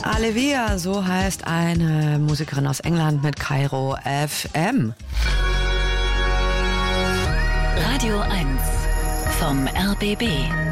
Alevia, so heißt eine Musikerin aus England mit Kairo FM. Radio 1 vom RBB.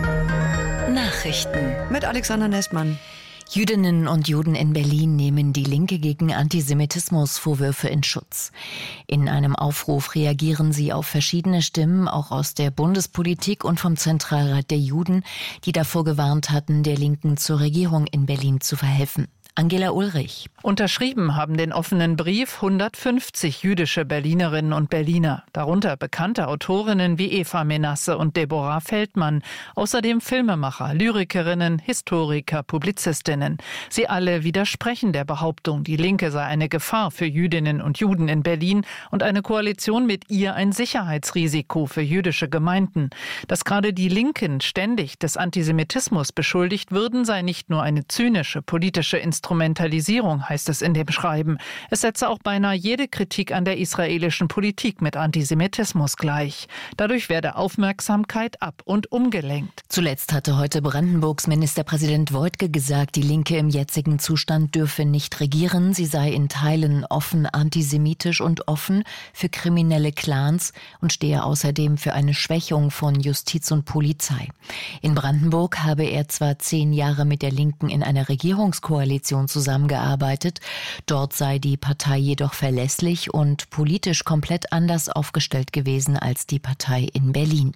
Nachrichten Mit Alexander Nestmann. Jüdinnen und Juden in Berlin nehmen die Linke gegen Antisemitismusvorwürfe in Schutz. In einem Aufruf reagieren sie auf verschiedene Stimmen, auch aus der Bundespolitik und vom Zentralrat der Juden, die davor gewarnt hatten, der Linken zur Regierung in Berlin zu verhelfen. Angela Ulrich. Unterschrieben haben den offenen Brief 150 jüdische Berlinerinnen und Berliner, darunter bekannte Autorinnen wie Eva Menasse und Deborah Feldmann, außerdem Filmemacher, Lyrikerinnen, Historiker, Publizistinnen. Sie alle widersprechen der Behauptung, die Linke sei eine Gefahr für Jüdinnen und Juden in Berlin und eine Koalition mit ihr ein Sicherheitsrisiko für jüdische Gemeinden. Dass gerade die Linken ständig des Antisemitismus beschuldigt würden, sei nicht nur eine zynische politische Instrumentalisierung, heißt es in dem Schreiben. Es setze auch beinahe jede Kritik an der israelischen Politik mit Antisemitismus gleich. Dadurch werde Aufmerksamkeit ab- und umgelenkt. Zuletzt hatte heute Brandenburgs Ministerpräsident Woidke gesagt, die Linke im jetzigen Zustand dürfe nicht regieren. Sie sei in Teilen offen antisemitisch und offen für kriminelle Clans und stehe außerdem für eine Schwächung von Justiz und Polizei. In Brandenburg habe er zwar 10 Jahre mit der Linken in einer Regierungskoalition zusammengearbeitet. Dort sei die Partei jedoch verlässlich und politisch komplett anders aufgestellt gewesen als die Partei in Berlin.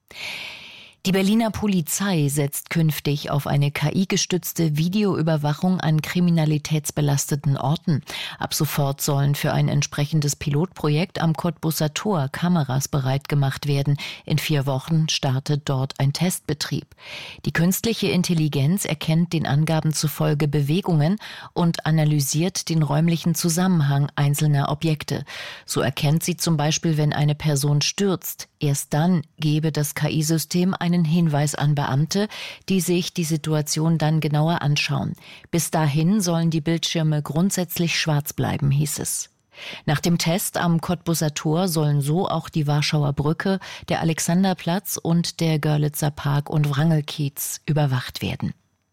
Die Berliner Polizei setzt künftig auf eine KI-gestützte Videoüberwachung an kriminalitätsbelasteten Orten. Ab sofort sollen für ein entsprechendes Pilotprojekt am Cottbuser Tor Kameras bereit gemacht werden. In 4 Wochen startet dort ein Testbetrieb. Die künstliche Intelligenz erkennt den Angaben zufolge Bewegungen und analysiert den räumlichen Zusammenhang einzelner Objekte. So erkennt sie zum Beispiel, wenn eine Person stürzt. Erst dann gebe das KI-System einen Hinweis an Beamte, die sich die Situation dann genauer anschauen. Bis dahin sollen die Bildschirme grundsätzlich schwarz bleiben, hieß es. Nach dem Test am Cottbuser Tor sollen so auch die Warschauer Brücke, der Alexanderplatz und der Görlitzer Park und Wrangelkiez überwacht werden.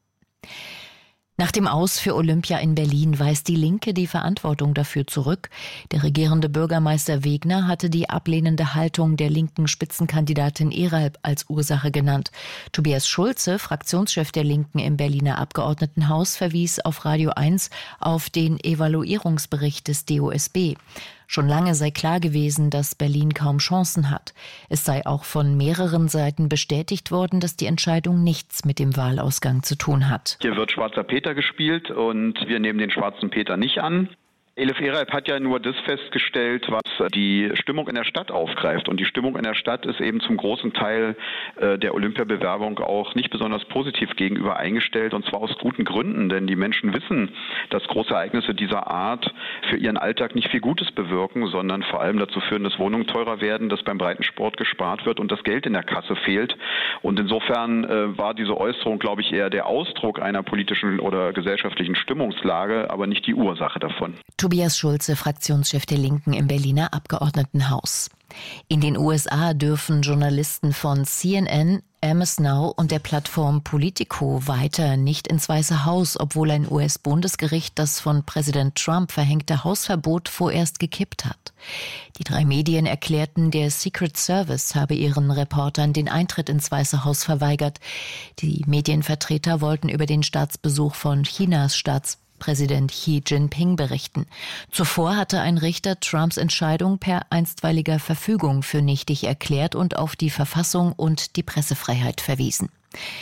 Nach dem Aus für Olympia in Berlin weist die Linke die Verantwortung dafür zurück. Der regierende Bürgermeister Wegner hatte die ablehnende Haltung der linken Spitzenkandidatin Eralb als Ursache genannt. Tobias Schulze, Fraktionschef der Linken im Berliner Abgeordnetenhaus, verwies auf Radio 1 auf den Evaluierungsbericht des DOSB. Schon lange sei klar gewesen, dass Berlin kaum Chancen hat. Es sei auch von mehreren Seiten bestätigt worden, dass die Entscheidung nichts mit dem Wahlausgang zu tun hat. Hier wird Schwarzer Peter gespielt und wir nehmen den Schwarzen Peter nicht an. Elif Eralb hat ja nur das festgestellt, was die Stimmung in der Stadt aufgreift. Und die Stimmung in der Stadt ist eben zum großen Teil der Olympiabewerbung auch nicht besonders positiv gegenüber eingestellt. Und zwar aus guten Gründen, denn die Menschen wissen, dass große Ereignisse dieser Art für ihren Alltag nicht viel Gutes bewirken, sondern vor allem dazu führen, dass Wohnungen teurer werden, dass beim Breitensport gespart wird und das Geld in der Kasse fehlt. Und insofern war diese Äußerung, glaube ich, eher der Ausdruck einer politischen oder gesellschaftlichen Stimmungslage, aber nicht die Ursache davon. Tobias Schulze, Fraktionschef der Linken im Berliner Abgeordnetenhaus. In den USA dürfen Journalisten von CNN, MS Now und der Plattform Politico weiter nicht ins Weiße Haus, obwohl ein US-Bundesgericht das von Präsident Trump verhängte Hausverbot vorerst gekippt hat. Die 3 Medien erklärten, der Secret Service habe ihren Reportern den Eintritt ins Weiße Haus verweigert. Die Medienvertreter wollten über den Staatsbesuch von Chinas Staatspräsident Xi Jinping berichten. Zuvor hatte ein Richter Trumps Entscheidung per einstweiliger Verfügung für nichtig erklärt und auf die Verfassung und die Pressefreiheit verwiesen.